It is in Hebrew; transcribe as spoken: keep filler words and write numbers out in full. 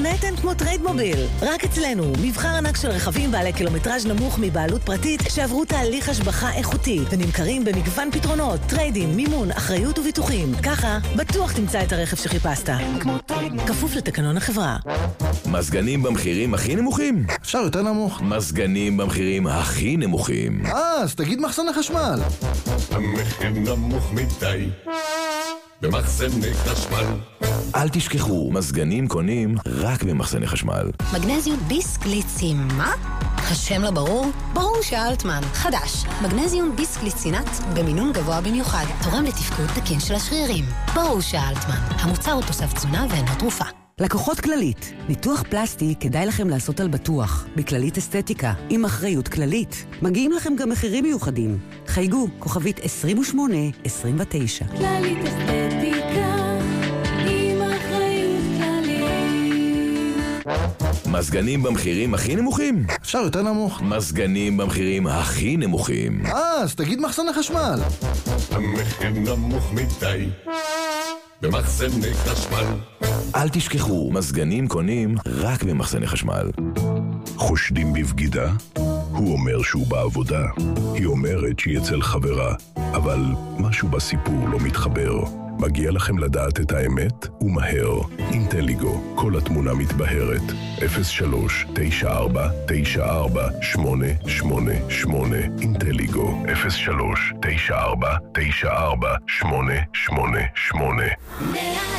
נתן כמו טרייד מוביל. רק אצלנו, מבחר ענק של רכבים בעלי קילומטראז' נמוך מבעלות פרטית שעברו תהליך השבחה איכותי ונמכרים במגוון פתרונות, טריידים, מימון, אחריות וביטוחים. ככה, בטוח תמצא את הרכב שחיפשת. כפוף לתקנון החברה. מזגנים במחירים הכי נמוכים? אפשר יותר נמוך. מזגנים במחירים הכי נמוכים. אה, אז תגיד מחסני חשמל. המחיר נמוך מדי במחסני חשמל. אל תשכחו, מזגנים קונים רק במחסני חשמל. מגנזיום ביסקליצים, מה? השם לא ברור? ברור שאלטמן. חדש, מגנזיום ביסקליצינט במינון גבוה במיוחד. תורם לתפקוד תקין של השרירים. ברור שאלטמן. המוצר הוא תוסף תזונה ואינו תרופה. לקוחות כללית, ניתוח פלסטי כדאי לכם לעשות על בטוח, בכללית אסתטיקה, עם אחריות כללית. מגיעים לכם גם מחירים מיוחדים. חייגו, כוכבית עשרים ושמונה עשרים ותשע. כללית אסתטיקה, עם אחריות כללית. מזגנים במחירים הכי נמוכים? אפשר יותר נמוך. מזגנים במחירים הכי נמוכים. אה, אז תגיד מחסני חשמל. המחיר נמוך מדי במחסני חשמל. אל תשכחו, מזגנים קונים רק במחסני חשמל. חושדים בבגידה? הוא אומר שהוא בעבודה. היא אומרת שהיא אצל חברה. אבל משהו בסיפור לא מתחבר. מגיע לכם לדעת את האמת? ומהר. אינטליגו. כל התמונה מתבהרת. אפס שלוש תשע ארבע תשע ארבע שמונה שמונה שמונה. אינטליגו. אפס שלוש תשע ארבע תשע ארבע שמונה שמונה שמונה.